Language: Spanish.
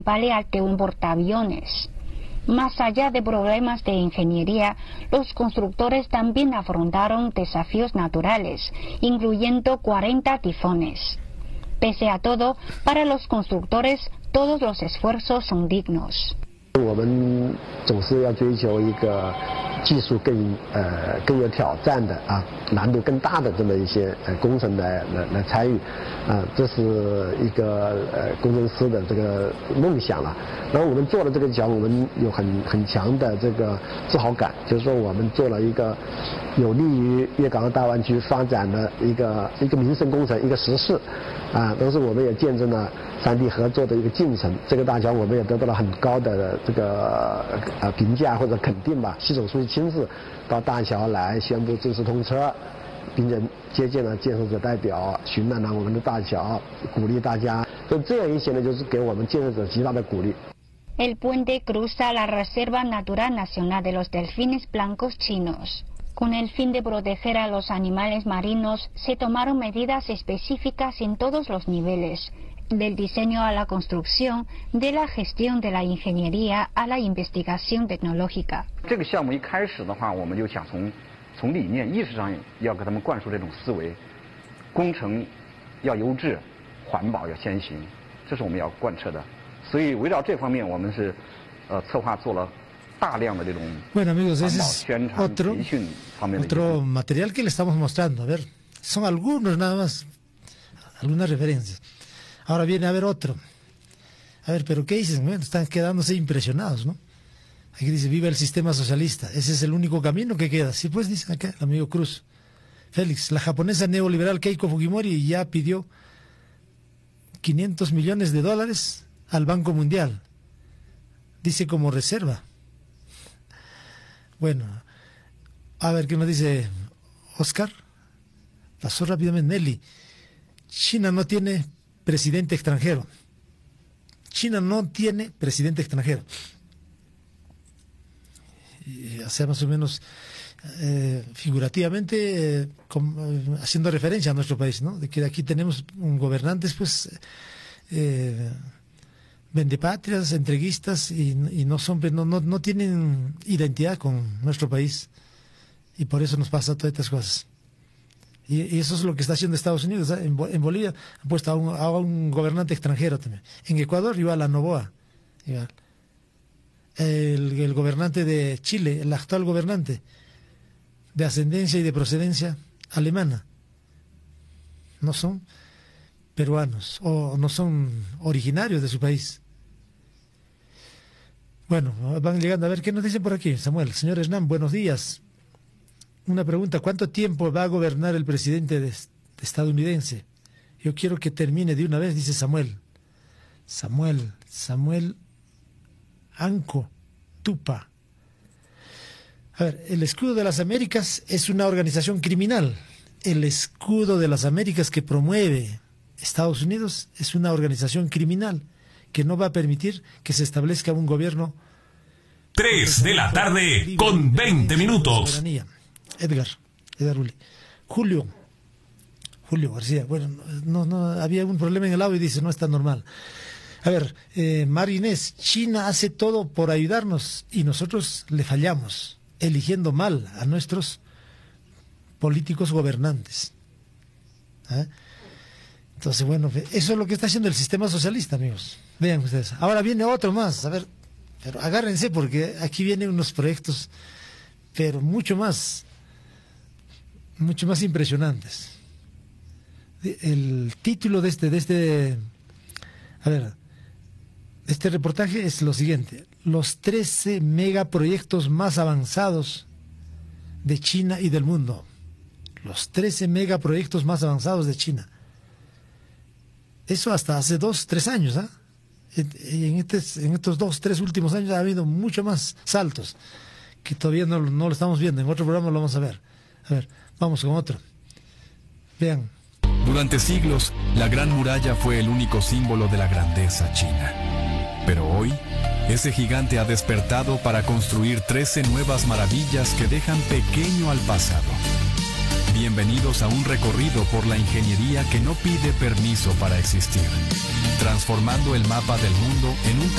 balear de un portaaviones. Más allá de problemas de ingeniería, los constructores también afrontaron desafíos naturales, incluyendo 40 tifones. Pese a todo, para los constructores, todos los esfuerzos son dignos. 我们总是要追求一个技术更有挑战的难度更大的这么一些工程来参与这是一个工程师的这个梦想了。然后我们做了这个桥，我们有很强的这个自豪感，就是说我们做了一个有利于粤港澳大湾区发展的一个民生工程，一个实事同时我们也见证了三地合作的一个进程。这个大桥我们也得到了很高的这个评价或者肯定吧。习总书记亲自到大桥来宣布正式通车，并且接见了建设者代表，巡览了我们的大桥，鼓励大家。所以这样一些呢，就是给我们建设者极大的鼓励。 El puente cruza la Reserva Natural Nacional de los Delfines Blancos Chinos. Con el fin de proteger a los animales marinos, se tomaron medidas específicas en todos los niveles, del diseño a la construcción, de la gestión de la ingeniería a la investigación tecnológica. 这个项目一开始的话，我们就想从理念意识上要给他们灌输这种思维，工程要优质，环保要先行，这是我们要贯彻的。所以围绕这方面，我们是策划做了。 Bueno amigos, ese es otro material que le estamos mostrando. A ver, son algunos nada más, algunas referencias. Ahora viene a ver otro. A ver, pero ¿qué dicen? Bueno, están quedándose impresionados, ¿no? Aquí dice, viva el sistema socialista. Ese es el único camino que queda. Sí, pues dice acá el amigo Cruz. Félix, la japonesa neoliberal Keiko Fujimori ya pidió $500 millones al Banco Mundial. Dice como reserva. Bueno, a ver qué nos dice Oscar. Pasó rápidamente Nelly. China no tiene presidente extranjero. China no tiene presidente extranjero. O sea, más o menos figurativamente haciendo referencia a nuestro país, ¿no? De que aquí tenemos gobernantes, pues, vendepatrias, entreguistas y no tienen identidad con nuestro país y por eso nos pasa todas estas cosas y eso es lo que está haciendo Estados Unidos. En Bolivia han puesto a un gobernante extranjero también. En Ecuador igual a Noboa igual. El gobernante de Chile, el actual gobernante de ascendencia y de procedencia alemana, no son peruanos o no son originarios de su país. Bueno, van llegando. A ver, ¿qué nos dicen por aquí, Samuel? Señor Hernán, buenos días. Una pregunta, ¿cuánto tiempo va a gobernar el presidente estadounidense? Yo quiero que termine de una vez, dice Samuel. Samuel Anco Tupa. A ver, el Escudo de las Américas es una organización criminal. El Escudo de las Américas que promueve Estados Unidos es una organización criminal que no va a permitir que se establezca un gobierno. 3 de la tarde con 20 minutos. Edgar Rulli. Julio García. Bueno, no había un problema en el audio y dice, no está normal. A ver, Marinés, China hace todo por ayudarnos y nosotros le fallamos, eligiendo mal a nuestros políticos gobernantes. Entonces, bueno, eso es lo que está haciendo el sistema socialista, amigos. Vean ustedes. Ahora viene otro más. A ver, pero agárrense porque aquí vienen unos proyectos, pero mucho más impresionantes. El título de este reportaje es lo siguiente: los 13 megaproyectos más avanzados de China y del mundo. Los 13 megaproyectos más avanzados de China. Eso hasta hace 2-3 años, en estos 2-3 últimos años ha habido mucho más saltos que todavía no lo estamos viendo. En otro programa lo vamos a ver. A ver, vamos con otro. Vean. Durante siglos, la Gran Muralla fue el único símbolo de la grandeza china. Pero hoy, ese gigante ha despertado para construir 13 nuevas maravillas que dejan pequeño al pasado. Bienvenidos a un recorrido por la ingeniería que no pide permiso para existir, transformando el mapa del mundo en un